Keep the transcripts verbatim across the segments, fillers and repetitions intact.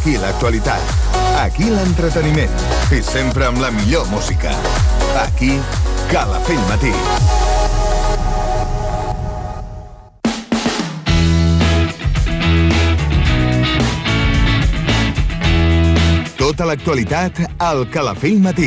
Aquí l'actualitat, aquí l'entreteniment i sempre amb la millor música. Aquí, Calafell Matí. Tota l'actualitat al Calafell Matí.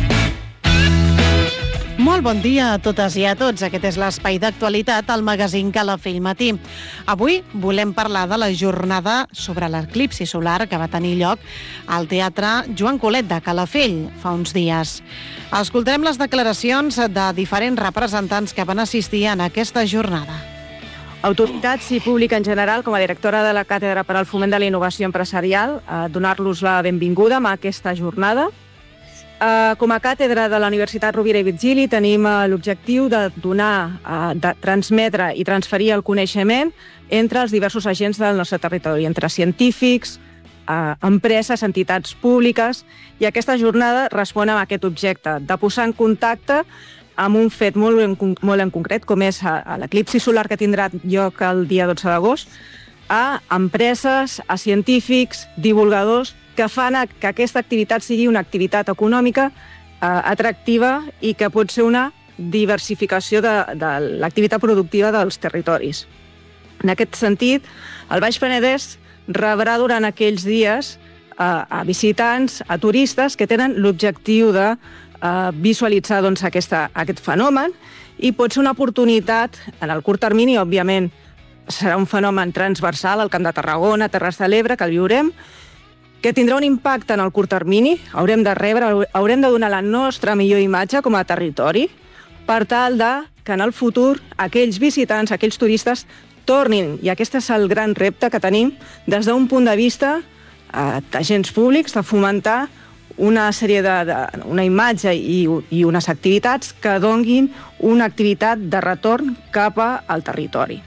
Molt bon dia a totes i a tots. Aquest és l'espai d'actualitat al magazín Calafell Matí. Avui volem parlar de la jornada sobre l'eclipsi solar que va tenir lloc al Teatre Joan Colet de Calafell fa uns dies. Escoltarem les declaracions de diferents representants que van assistir en aquesta jornada. Autoritats i públic en general, com a directora de la Càtedra per al Foment de la Innovació Empresarial, a donar-los la benvinguda a aquesta jornada. Com a càtedra de la Universitat Rovira i Virgili tenim l'objectiu de donar, de transmetre i transferir el coneixement entre els diversos agents del nostre territori, entre científics, empreses, entitats públiques, i aquesta jornada respon a aquest objecte, de posar en contacte amb un fet molt en, molt en concret, com és l'eclipsi solar que tindrà lloc el dia dotze d'agost, a empreses, a científics, divulgadors, que fan que aquesta activitat sigui una activitat econòmica eh, atractiva i que pot ser una diversificació de, de l'activitat productiva dels territoris. En aquest sentit, el Baix Penedès rebrà durant aquells dies eh, a visitants, a turistes que tenen l'objectiu de eh, visualitzar doncs, aquesta, aquest fenomen, i pot ser una oportunitat en el curt termini, òbviament serà un fenomen transversal al Camp de Tarragona, Terres de l'Ebre, que el viurem, que tindrà un impacte en el curt termini. Haurem de rebre, haurem de donar la nostra millor imatge com a territori per tal de que en el futur aquells visitants, aquells turistes tornin, i aquest és el gran repte que tenim des d'un punt de vista eh, d'agents públics, de fomentar una sèrie de, de una imatge i, i unes activitats que donguin una activitat de retorn cap al territori.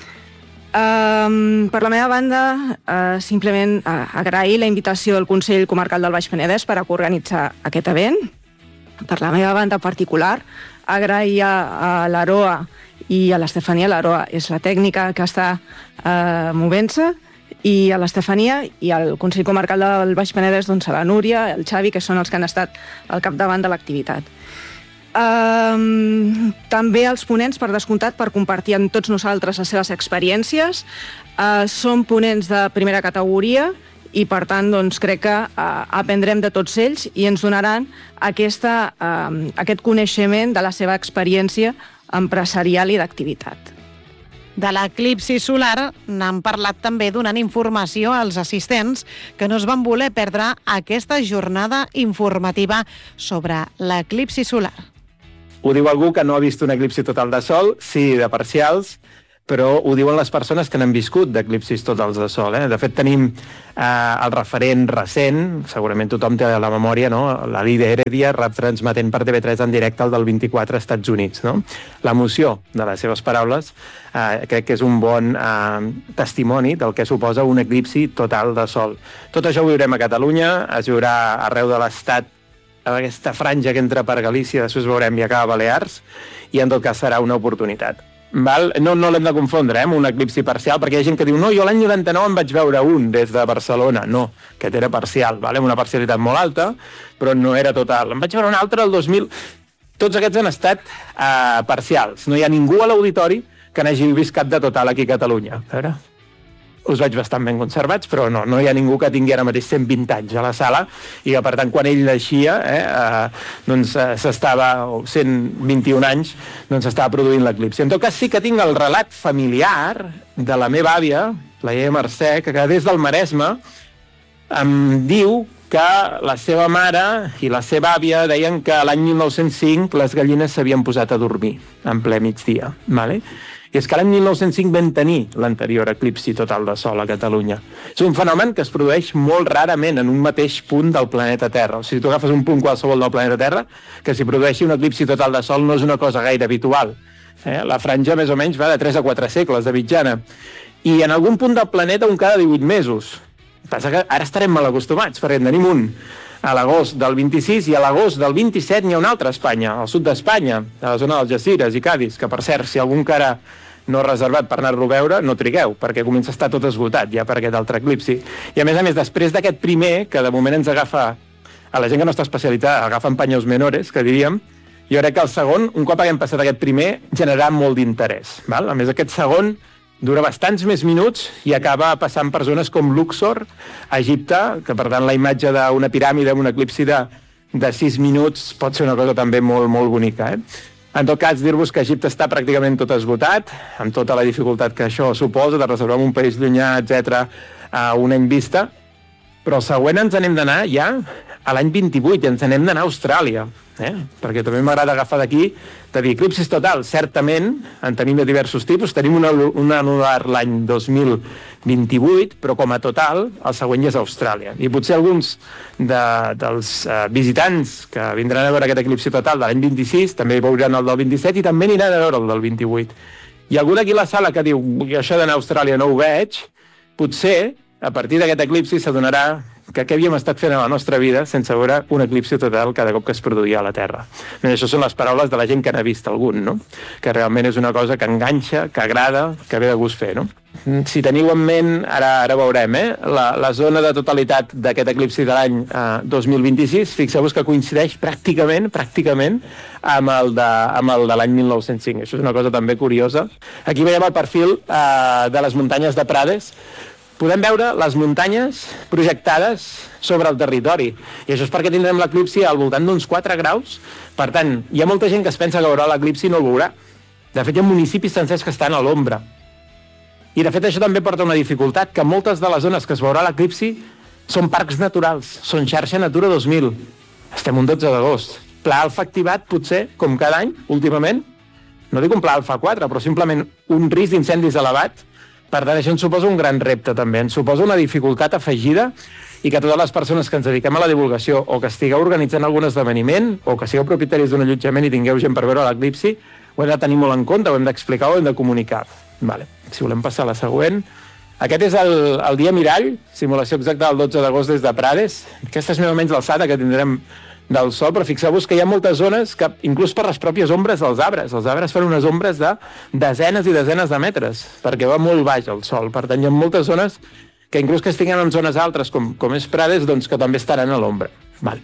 Um, per la meva banda, uh, simplement uh, agrair la invitació del Consell Comarcal del Baix Penedès per a organitzar aquest event. Per la meva banda particular, agrair a, a l'Aroa i a l'Estefania. L'Aroa és la tècnica que està uh, movent-se, i a l'Estefania i al Consell Comarcal del Baix Penedès, doncs a la Núria, el Xavi, que són els que han estat al capdavant de l'activitat. Uh, també els ponents, per descomptat, per compartir amb tots nosaltres les seves experiències. Uh, són ponents de primera categoria i, per tant, doncs, crec que uh, aprendrem de tots ells i ens donaran aquesta, uh, aquest coneixement de la seva experiència empresarial i d'activitat. De l'eclipsi solar n'han parlat també donant informació als assistents que no es van voler perdre aquesta jornada informativa sobre l'eclipsi solar. Ho diu algú que no ha vist un eclipsi total de sol, sí, de parcials, però ho diuen les persones que n'han viscut d'eclipsis totals de sol. Eh? De fet, tenim eh, el referent recent, segurament tothom té a la memòria, no? La Lide Heredia, retransmetent per T V tres en directe el del vint-i-quatre als Estats Units. No? L'emoció de les seves paraules eh, crec que és un bon eh, testimoni del que suposa un eclipsi total de sol. Tot això ho viurem a Catalunya, es viurà arreu de l'Estat, aquesta franja que entra per Galícia, després veurem i acaba a Balears, i en tot cas serà una oportunitat. Val? No, no l'hem de confondre eh, amb un eclipsi parcial, perquè hi ha gent que diu no, jo l'any noranta-nou em vaig veure un des de Barcelona. No, aquest era parcial, vale? Amb una parcialitat molt alta, però no era total. Em vaig veure un altre el dos mil... Tots aquests han estat eh, parcials. No hi ha ningú a l'auditori que n'hagi vist cap de total aquí a Catalunya. A veure... Us veig bastant ben conservats, però no, no hi ha ningú que tingui ara mateix cent vint anys a la sala i que, per tant, quan ell naixia, eh, eh, doncs eh, s'estava, o cent vint-i-un anys, doncs s'estava produint l'eclipsi. En tot cas, sí que tinc el relat familiar de la meva àvia, la iaia Mercè, que des del Maresme em diu que la seva mare i la seva àvia deien que l'any mil nou-cents cinc les gallines s'havien posat a dormir en ple migdia, vale? I és que l'any mil nou-cents cinc vam tenir l'anterior eclipsi total de sol a Catalunya. És un fenomen que es produeix molt rarament en un mateix punt del planeta Terra. O sigui, tu agafes un punt qualsevol del planeta Terra, que si produeixi un eclipsi total de sol no és una cosa gaire habitual. Eh? La franja més o menys va de tres a quatre segles de mitjana. I en algun punt del planeta un cada divuit mesos. Passa que ara estarem mal acostumats, perquè en tenim un a l'agost del vint-i-sis i a l'agost del vint-i-set n'hi ha un altre a Espanya, al sud d'Espanya, a la zona d'Algesires i Cadis, que per cert, si algú encara no reservat per anar-lo a veure, no trigueu, perquè comença a estar tot esgotat ja per aquest altre eclipsi. I a més a més, després d'aquest primer, que de moment ens agafa, a la gent que no està especialitzada, agafa en paños menores, que diríem, jo crec que el segon, un cop haguem passat aquest primer, generarà molt d'interès. Val? A més, aquest segon dura bastants més minuts i acaba passant per zones com Luxor, a Egipte, que per tant la imatge d'una piràmide, un eclipsi de, de sis minuts pot ser una cosa també molt, molt bonica. Eh? En tot cas, dir-vos que Egipte està pràcticament tot esgotat, amb tota la dificultat que això suposa, de reservar un país llunyà, etcètera, a un any vista, però el següent ens n'hem d'anar ja a l'any vint-i-vuit, i ens n'hem d'anar a Austràlia, eh? perquè també m'agrada agafar d'aquí, de dir, eclipsis total, certament, en tenim de diversos tipus, tenim un, un anular l'any dos mil vint-i-vuit, però com a total, el següent ja és Austràlia. I potser alguns de, dels uh, visitants que vindran a veure aquest eclipsi total de l'any vint-i-sis, també veuran el del vint-i-set i també aniran a veure el del vint-i-vuit. I algú d'aquí a la sala que diu, això d'anar a Austràlia no ho veig, potser, a partir d'aquest eclipsi s'adonarà que què havíem estat fent a la nostra vida sense veure un eclipsi total cada cop que es produïa a la Terra. I això són les paraules de la gent que n'ha vist algun, no? Que realment és una cosa que enganxa, que agrada, que ve de gust fer, no? Si teniu en ment, ara, ara veurem, eh? la, la zona de totalitat d'aquest eclipsi de l'any eh, dos mil vint-i-sis, fixeu-vos que coincideix pràcticament pràcticament amb el de, amb el de l'any mil nou-cents cinc. Això és una cosa també curiosa. Aquí veiem el perfil eh, de les muntanyes de Prades. Podem veure les muntanyes projectades sobre el territori. I això és perquè tindrem l'eclipsi al voltant d'uns quatre graus. Per tant, hi ha molta gent que es pensa que veurà l'eclipsi i no el veurà. De fet, hi ha municipis sencers que estan a l'ombra. I, de fet, això també porta una dificultat, que moltes de les zones que es veurà l'eclipsi són parcs naturals, són xarxa Natura dos mil. Estem un dotze d'agost. Pla alfa activat, potser, com cada any, últimament. No dic un pla alfa quatre, però simplement un risc d'incendis elevat. Per tant, això ens suposa un gran repte, també. Ens suposa una dificultat afegida i que totes les persones que ens dediquem a la divulgació o que estigueu organitzant algun esdeveniment o que sigueu propietaris d'un allotjament i tingueu gent per veure l'eclipsi, ho hem de tenir molt en compte, ho hem d'explicar, ho hem de comunicar. Vale. Si volem passar a la següent. Aquest és el, el dia mirall, simulació exacta del dotze d'agost des de Prades. Aquesta és més o menys l'alçada que tindrem del sol, però fixeu-vos que hi ha moltes zones que, inclús per les pròpies ombres dels arbres, els arbres fan unes ombres de desenes i desenes de metres, perquè va molt baix el sol. Per tant, hi ha moltes zones que, inclús que estiguin en zones altres, com, com és Prades, doncs que també estaran a l'ombra. Vale.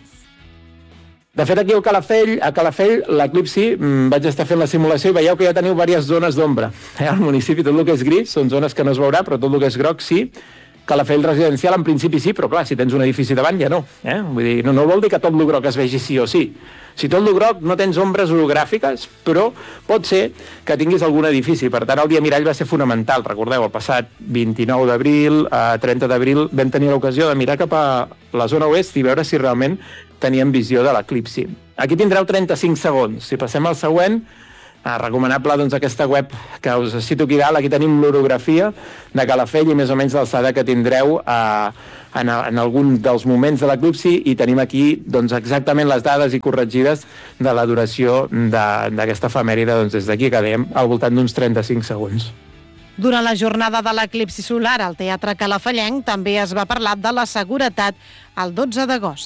De fet, aquí al Calafell, a Calafell, l'eclipsi, vaig estar fent la simulació i veieu que ja teniu diverses zones d'ombra. Eh? Al municipi tot el que és gris són zones que no es veurà, però tot el que és groc sí. Calafell residencial en principi sí, però clar, si tens un edifici davant ja no. Eh? Vull dir, no, no vol dir que tot el groc es vegi sí o sí. Si tot el groc no tens ombres orogràfiques, però pot ser que tinguis algun edifici. Per tant, el dia mirall va ser fonamental. Recordeu, el passat vint-i-nou d'abril a trenta d'abril vam tenir l'ocasió de mirar cap a la zona oest i veure si realment teníem visió de l'eclipsi. Aquí tindreu trenta-cinc segons. Si passem al següent, Ah, recomanable doncs, aquesta web que us cito aquí dalt. Aquí tenim l'orografia de Calafell i més o menys l'alçada que tindreu eh, en, en algun dels moments de l'eclipsi, i tenim aquí doncs, exactament les dades i corregides de la duració d'aquesta efemèride, doncs, des d'aquí que dèiem al voltant d'uns trenta-cinc segons. Durant la jornada de l'eclipsi solar al Teatre Calafellenc també es va parlar de la seguretat el dotze d'agost.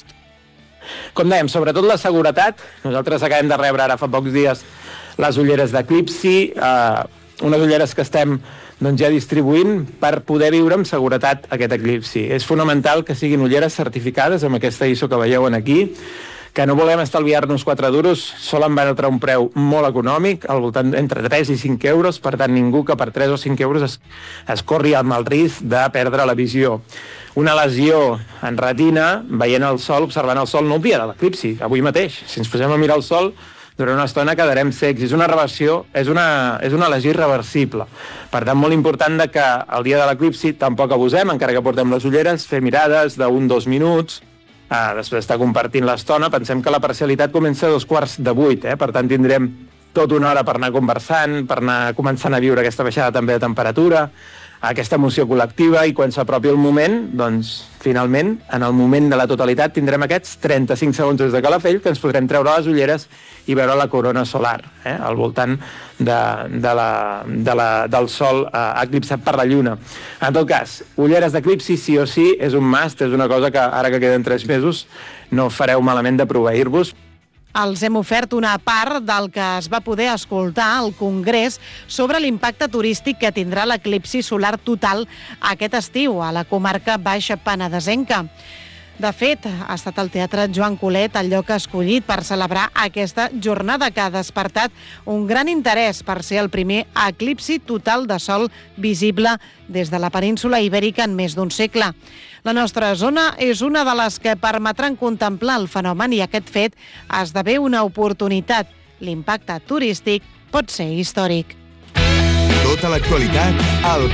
Com dèiem, sobretot la seguretat. Nosaltres acabem de rebre ara fa pocs dies les ulleres d'eclipsi, eh, unes ulleres que estem doncs, ja distribuint per poder viure amb seguretat aquest eclipsi. És fonamental que siguin ulleres certificades amb aquesta I S O que veieu aquí, que no volem estalviar-nos quatre duros, solen valdre un preu molt econòmic, al voltant entre tres i cinc euros, per tant ningú que per tres o cinc euros es, es corri amb el risc de perdre la visió. Una lesió en retina, veient el sol, observant el sol, no el dia de l'eclipsi, avui mateix. Si ens posem a mirar el sol, durant una estona quedarem secs. És una reversió, és una, és una lesió irreversible. Per tant, molt important de que el dia de l'eclipsi tampoc abusem, encara que portem les ulleres, fer mirades d'un o dos minuts, ah, després d'estar compartint l'estona. Pensem que la parcialitat comença a dos quarts de vuit, eh? Per tant, tindrem tota una hora per anar conversant, per anar començant a viure aquesta baixada també de temperatura, aquesta emoció col·lectiva, i quan s'apropi el moment, doncs, finalment, en el moment de la totalitat, tindrem aquests trenta-cinc segons des de Calafell que ens podrem treure les ulleres i veure la corona solar, eh, al voltant de, de la, de la, del sol eh, eclipsat per la lluna. En tot cas, ulleres d'eclipsi sí o sí, és un must, és una cosa que ara que queden tres mesos no fareu malament de proveir-vos. els hem ofert una part del que es va poder escoltar al Congrés sobre l'impacte turístic que tindrà l'eclipsi solar total aquest estiu a la comarca baixa penedesenca. De fet, ha estat el Teatre Joan Colet el lloc escollit per celebrar aquesta jornada que ha despertat un gran interès per ser el primer eclipsi total de sol visible des de la península ibèrica en més d'un segle. La nostra zona és una de les que permetran contemplar el fenomen i aquest fet esdevé una oportunitat. L'impacte turístic pot ser històric. Tota l'actualitat al